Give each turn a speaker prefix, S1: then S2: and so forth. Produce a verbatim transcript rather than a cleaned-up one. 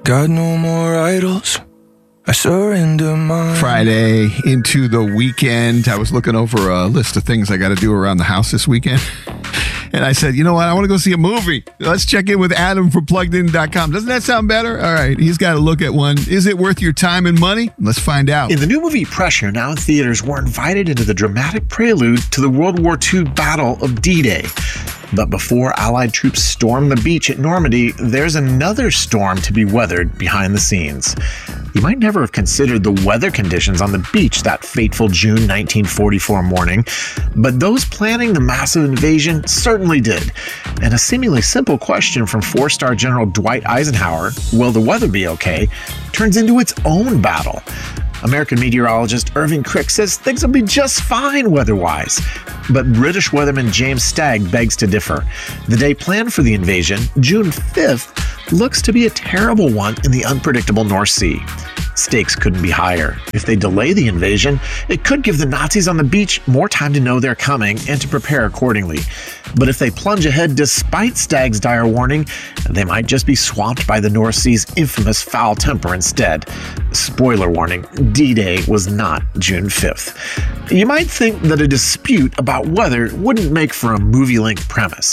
S1: Got no more idols. I surrender mine.
S2: Friday into the weekend. I was looking over a list of things I got to do around the house this weekend. And I said, you know what? I want to go see a movie. Let's check in with Adam from plugged in dot com. Doesn't that sound better? All right. He's got to look at one. Is it worth your time and money? Let's find out.
S3: In the new movie Pressure, now in theaters, we're invited into the dramatic prelude to the World War Two Battle of D-Day. But before Allied troops storm the beach at Normandy, there's another storm to be weathered behind the scenes. You might never have considered the weather conditions on the beach that fateful June nineteen forty-four morning, but those planning the massive invasion certainly did. And a seemingly simple question from four-star General Dwight Eisenhower, will the weather be okay, turns into its own battle. American meteorologist Irving Crick says things will be just fine weather-wise. But British weatherman James Stagg begs to differ. The day planned for the invasion, June fifth, looks to be a terrible one in the unpredictable North Sea. Stakes couldn't be higher. If they delay the invasion, it could give the Nazis on the beach more time to know they're coming and to prepare accordingly. But if they plunge ahead despite Stagg's dire warning, they might just be swamped by the North Sea's infamous foul temper instead. Spoiler warning, D-Day was not June fifth. You might think that a dispute about weather wouldn't make for a movie-length premise.